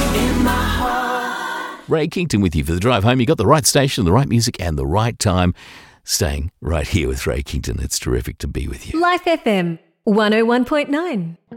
Ray Kington with you for the drive home. You got the right station, the right music and the right time. Staying right here with Ray Kington. It's terrific to be with you. Life FM 101.9.